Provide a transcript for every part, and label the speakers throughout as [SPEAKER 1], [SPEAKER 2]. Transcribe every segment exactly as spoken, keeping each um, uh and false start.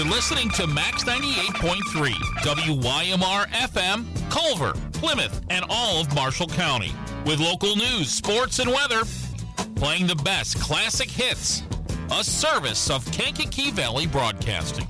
[SPEAKER 1] You're listening to Max ninety-eight point three, W Y M R F M, Culver, Plymouth, and all of Marshall County. With local news, sports, and weather, playing the best classic hits. A service of Kankakee Valley Broadcasting.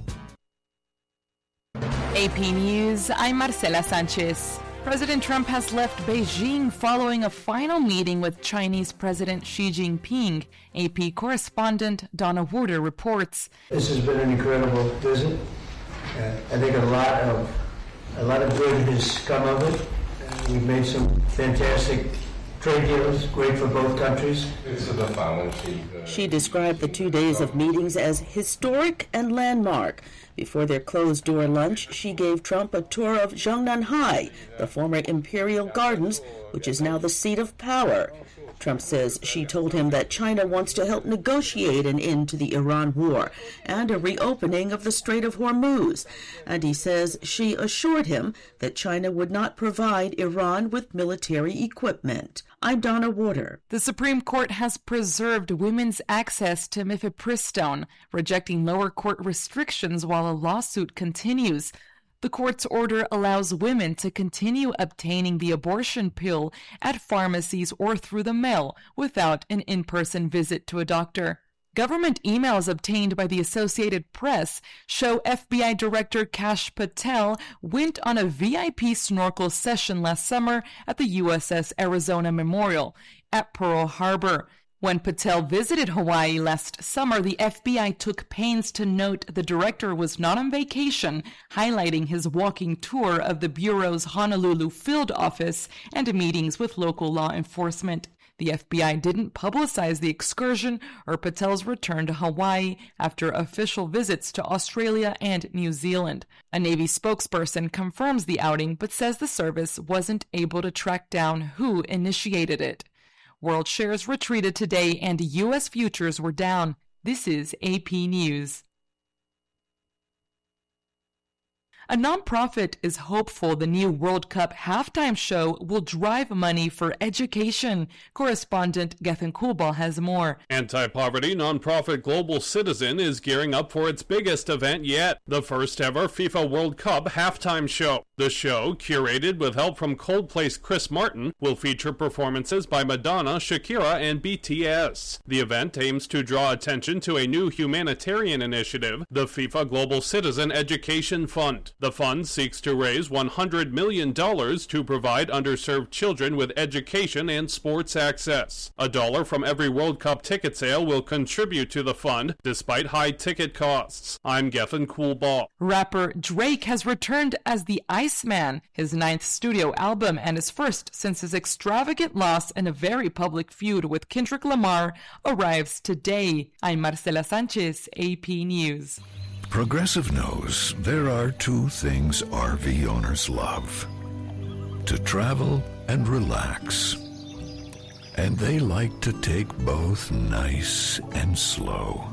[SPEAKER 2] A P News, I'm Marcela Sanchez. President Trump has left Beijing following a final meeting with Chinese President Xi Jinping. A P correspondent Donna Warder reports.
[SPEAKER 3] This has been an incredible visit. Uh, I think a lot of a lot of good has come of it. Uh, we've made some fantastic trade deals, great for both countries.
[SPEAKER 4] She described the two days of meetings as historic and landmark. Before their closed-door lunch, she gave Trump a tour of Zhongnanhai, the former Imperial Gardens, which is now the seat of power. Trump says she told him that China wants to help negotiate an end to the Iran war and a reopening of the Strait of Hormuz. And he says she assured him that China would not provide Iran with military equipment. I'm Donna Warder.
[SPEAKER 2] The Supreme Court has preserved women's access to mifepristone, rejecting lower court restrictions while a lawsuit continues. The court's order allows women to continue obtaining the abortion pill at pharmacies or through the mail without an in-person visit to a doctor. Government emails obtained by the Associated Press show F B I Director Kash Patel went on a V I P snorkel session last summer at the U S S Arizona Memorial at Pearl Harbor. When Patel visited Hawaii last summer, the F B I took pains to note the director was not on vacation, highlighting his walking tour of the Bureau's Honolulu field office and meetings with local law enforcement. The F B I didn't publicize the excursion or Patel's return to Hawaii after official visits to Australia and New Zealand. A Navy spokesperson confirms the outing but says the service wasn't able to track down who initiated it. World shares retreated today and U S futures were down. This is A P News. A nonprofit is hopeful the new World Cup halftime show will drive money for education. Correspondent Gethin Kulbal has more.
[SPEAKER 5] Anti-poverty nonprofit Global Citizen is gearing up for its biggest event yet, the first ever FIFA World Cup halftime show. The show, curated with help from Coldplay's Chris Martin, will feature performances by Madonna, Shakira, and B T S. The event aims to draw attention to a new humanitarian initiative, the FIFA Global Citizen Education Fund. The fund seeks to raise one hundred million dollars to provide underserved children with education and sports access. A dollar from every World Cup ticket sale will contribute to the fund, despite high ticket costs. I'm Gethin Kulbal.
[SPEAKER 2] Rapper Drake has returned as the Iceman, his ninth studio album and his first since his extravagant loss in a very public feud with Kendrick Lamar, arrives today. I'm Marcela Sanchez, A P News.
[SPEAKER 6] Progressive knows there are two things R V owners love: to travel and relax. And they like to take both nice and slow.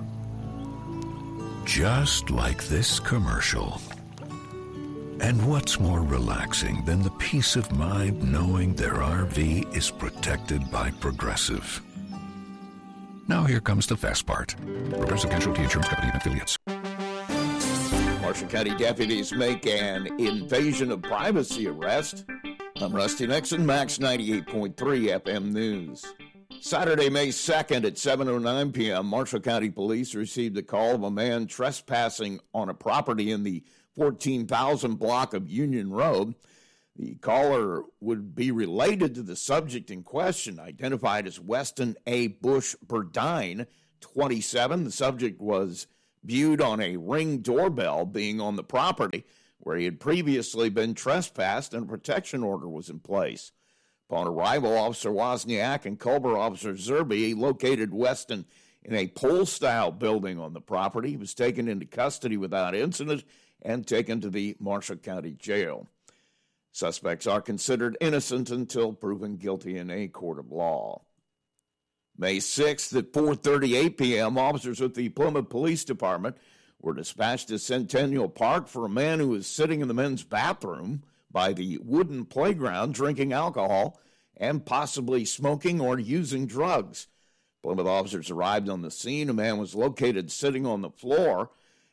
[SPEAKER 6] Just like this commercial. And what's more relaxing than the peace of mind knowing their R V is protected by Progressive? Now here comes the fast part. Progressive Casualty Insurance Company and Affiliates.
[SPEAKER 7] Marshall County deputies make an invasion of privacy arrest. I'm Rusty Nixon, Max ninety-eight point three F M News. Saturday, May second at seven oh nine p.m., Marshall County Police received a call of a man trespassing on a property in the fourteen thousand block of Union Road. The caller would be related to the subject in question, identified as Weston A. Bush Burdine, twenty-seven. The subject was viewed on a Ring doorbell being on the property where he had previously been trespassed and a protection order was in place. Upon arrival, Officer Wozniak and Culver Officer Zerby located Weston in a pole-style building on the property. He was taken into custody without incident and taken to the Marshall County Jail. Suspects are considered innocent until proven guilty in a court of law. May sixth at four thirty-eight p.m., officers with the Plymouth Police Department were dispatched to Centennial Park for a man who was sitting in the men's bathroom by the wooden playground drinking alcohol and possibly smoking or using drugs. Plymouth officers arrived on the scene. A man was located sitting on the floor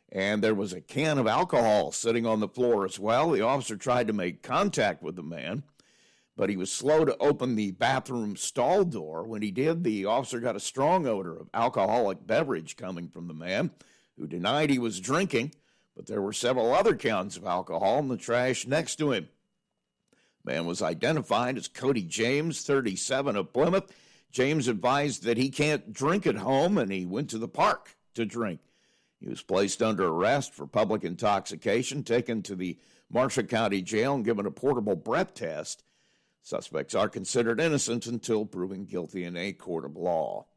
[SPEAKER 7] and there was a can of alcohol sitting on the floor as well. The officer tried to make contact with the man, but he was slow to open the bathroom stall door. When he did, the officer got a strong odor of alcoholic beverage coming from the man, who denied he was drinking, but there were several other cans of alcohol in the trash next to him. The man was identified as Cody James, thirty-seven, of Plymouth. James advised that he can't drink at home, and he went to the park to drink. He was placed under arrest for public intoxication, taken to the Marshall County Jail, and given a portable breath test. Suspects are considered innocent until proven guilty in a court of law.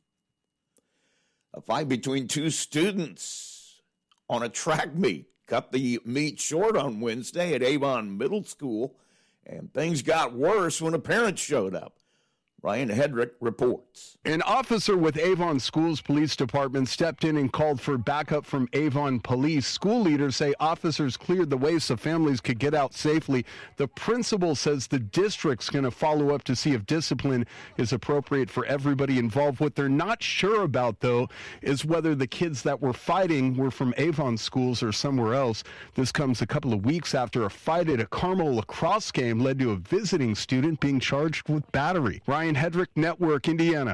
[SPEAKER 7] A fight between two students on a track meet cut the meet short on Wednesday at Avon Middle School, and things got worse when a parent showed up. Ryan Hedrick reports.
[SPEAKER 8] An officer with Avon Schools Police Department stepped in and called for backup from Avon Police. School leaders say officers cleared the way so families could get out safely. The principal says the district's going to follow up to see if discipline is appropriate for everybody involved. What they're not sure about, though, is whether the kids that were fighting were from Avon Schools or somewhere else. This comes a couple of weeks after a fight at a Carmel lacrosse game led to a visiting student being charged with battery. Ryan Hedrick, Network, Indiana.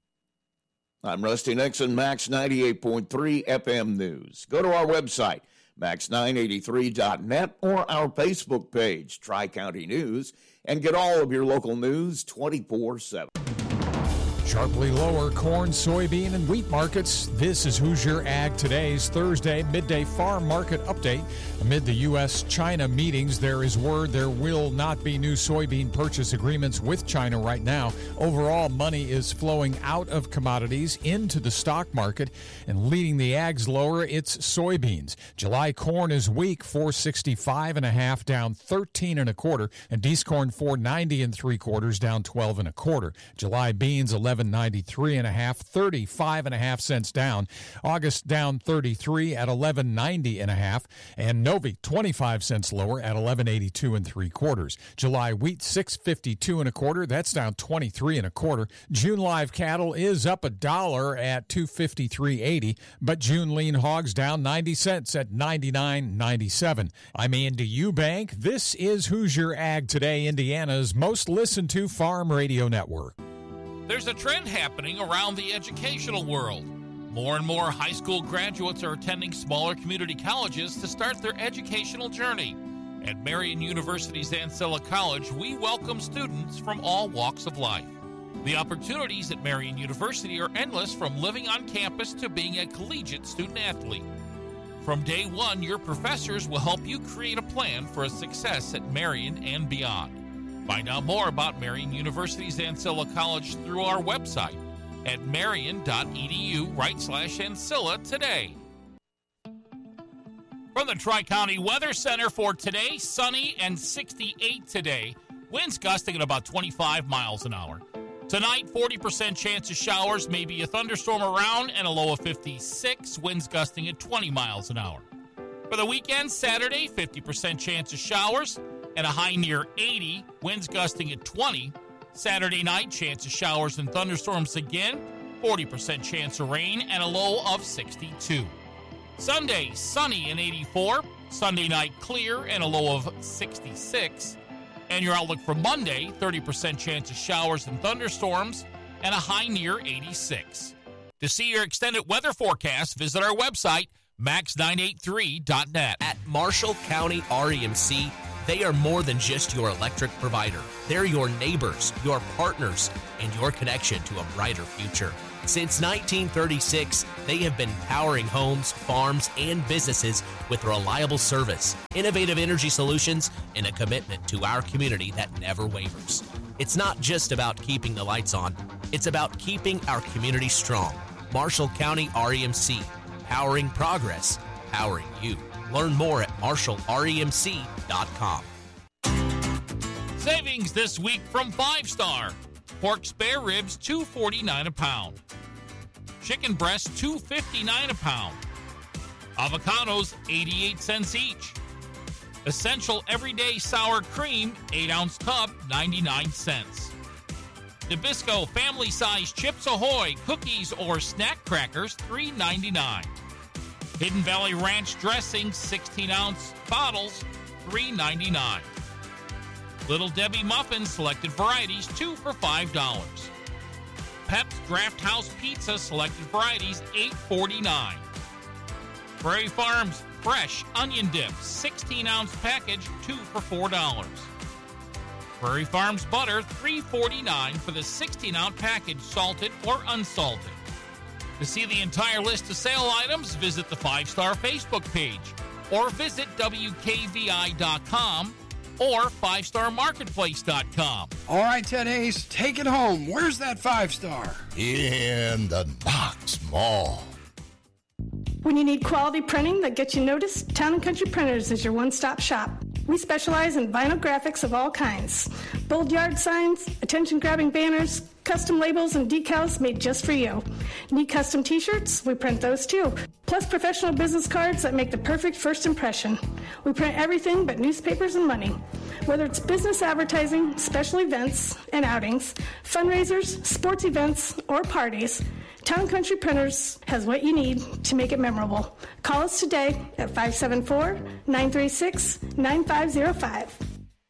[SPEAKER 7] I'm Rusty Nixon, Max ninety-eight point three F M News. Go to our website, max nine eighty-three dot net, or our Facebook page, Tri-County News, and get all of your local news twenty-four seven.
[SPEAKER 9] Sharply lower corn, soybean, and wheat markets. This is Hoosier Ag Today's Thursday midday farm market update. Amid the U S China meetings, there is word there will not be new soybean purchase agreements with China right now. Overall, money is flowing out of commodities into the stock market, and leading the ags lower, it's soybeans. July corn is weak, four sixty-five and a half, down thirteen and a quarter, and Dees corn four ninety and three quarters, down twelve and a quarter. July beans eleven ninety-three and a half, thirty-five and a half cents down. August down thirty-three at eleven ninety and a half, and Novi twenty-five cents lower at eleven eighty-two and three quarters. July wheat six fifty-two and a quarter, that's down twenty-three and a quarter. June live cattle is up a dollar at two fifty-three eighty, but June lean hogs down ninety cents at ninety-nine ninety-seven. I'm Andy Eubank. This is Hoosier Ag Today, Indiana's most listened to farm radio network.
[SPEAKER 1] There's a trend happening around the educational world. More and more high school graduates are attending smaller community colleges to start their educational journey. At Marian University's Ancilla College, we welcome students from all walks of life. The opportunities at Marian University are endless, from living on campus to being a collegiate student athlete. From day one, your professors will help you create a plan for a success at Marian and beyond. Find out more about Marian University's Ancilla College through our website at marian.edu right slash Ancilla today. From the Tri-County Weather Center for today, sunny and sixty-eight today. Winds gusting at about twenty-five miles an hour. Tonight, forty percent chance of showers, maybe a thunderstorm around, and a low of fifty-six. Winds gusting at twenty miles an hour. For the weekend, Saturday, fifty percent chance of showers and a high near eighty. Winds gusting at twenty. Saturday night, chance of showers and thunderstorms again. forty percent chance of rain and a low of sixty-two. Sunday, sunny and eighty-four. Sunday night, clear and a low of sixty-six. And your outlook for Monday, thirty percent chance of showers and thunderstorms and a high near eighty-six. To see your extended weather forecast, visit our website, max nine eighty-three dot net.
[SPEAKER 10] At Marshall County R E M C, they are more than just your electric provider. They're your neighbors, your partners, and your connection to a brighter future. Since nineteen thirty-six, they have been powering homes, farms, and businesses with reliable service, innovative energy solutions, and a commitment to our community that never wavers. It's not just about keeping the lights on. It's about keeping our community strong. Marshall County R E M C, powering progress, powering you. Learn more at marshall remc dot com.
[SPEAKER 1] Savings this week from Five Star. Pork spare ribs, two forty-nine a pound. Chicken breast, two fifty-nine a pound. Avocados, eighty-eight cents each. Essential Everyday Sour Cream, eight ounce tub, ninety-nine cents. Nabisco Family Size Chips Ahoy, cookies or snack crackers, three ninety-nine. Hidden Valley Ranch dressing, sixteen ounce bottles, three ninety-nine. Little Debbie muffins, selected varieties, two for five dollars. Pep's Draft House Pizza, selected varieties, eight forty-nine. Prairie Farms Fresh Onion Dip, sixteen ounce package, two for four dollars. Prairie Farms Butter, three forty-nine for the sixteen ounce package, salted or unsalted. To see the entire list of sale items, visit the Five Star Facebook page or visit W K V I dot com or five star marketplace dot com.
[SPEAKER 11] All right, Ted Hayes, take it home. Where's that Five Star?
[SPEAKER 12] In the Knox Mall.
[SPEAKER 13] When you need quality printing that gets you noticed, Town and Country Printers is your one-stop shop. We specialize in vinyl graphics of all kinds. Bold yard signs, attention-grabbing banners, custom labels and decals made just for you. Need custom t-shirts? We print those too. Plus professional business cards that make the perfect first impression. We print everything but newspapers and money. Whether it's business advertising, special events and outings, fundraisers, sports events, or parties, Town Country Printers has what you need to make it memorable. Call us today at five seven four, nine three six, nine five zero five.